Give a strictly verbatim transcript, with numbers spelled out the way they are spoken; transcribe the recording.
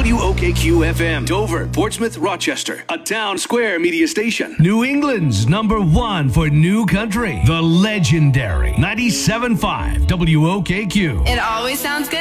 W O K Q F M, Dover, Portsmouth, Rochester, a Town Square media station. New England's number one for new country, the legendary ninety-seven point five W O K Q. It always sounds good